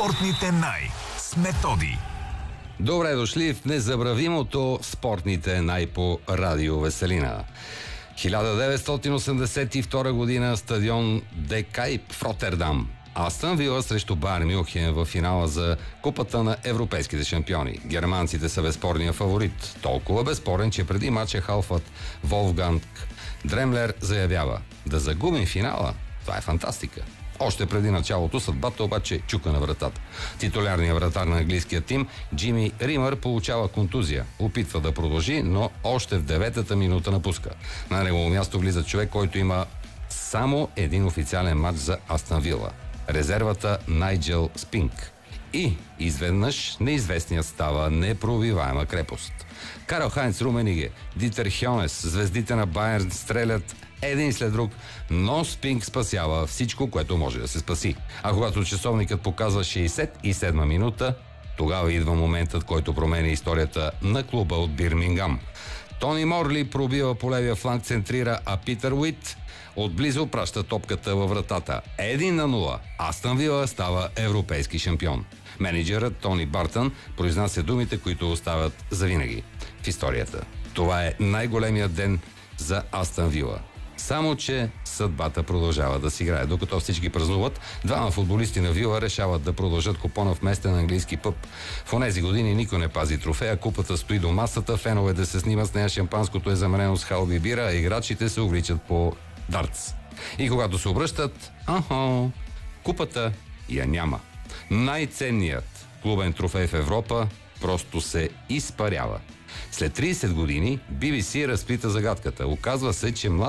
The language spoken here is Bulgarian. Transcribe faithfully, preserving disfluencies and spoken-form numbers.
Спортните най с Методи. Добре дошли в незабравимото Спортните най по Радио Веселина. хиляда деветстотин осемдесет и втора година, стадион Де Кайп в Роттердам. Астън Вила срещу Байер Мюнхен в финала за Купата на европейските шампиони. Германците са безспорния фаворит. Толкова безспорен, че преди матча халфът Волфганг Дремлер заявява: да загубим финала, това е фантастика. Още преди началото съдбата обаче чука на вратата. Титулярният вратар на английския тим Джими Римър получава контузия. Опитва да продължи, но още в деветата минута напуска. На негово място влиза човек, който има само един официален матч за Астън Вила. Резервата Найджел Спинк. И изведнъж неизвестният става непробиваема крепост. Карл Хайнц Румениге, Дитер Хьонес, звездите на Байерн стрелят един след друг, но Спинк спасява всичко, което може да се спаси. А когато часовникът показва шейсет и седма минута, тогава идва моментът, който променя историята на клуба от Бирмингам. Тони Морли пробива по левия фланг, центрира, а Питър Уит отблизо праща топката във вратата. Един на нула. Астън Вила става европейски шампион. Менеджерът Тони Бартън произнася думите, които остават завинаги в историята. Това е най-големият ден за Астън Вила. Само че съдбата продължава да си играе. Докато всички празнуват, двама футболисти на Вила решават да продължат купона в местен английски пъб. В онези години никой не пази трофея, купата стои до масата, фенове да се снимат с нея, шампанското е замерено с халби бира, а играчите се увличат по дартс. И когато се обръщат, ахо, купата я няма. Най-ценният клубен трофей в Европа просто се изпарява. След трийсет години Би Би Си разплита загадката. Оказва се, че млад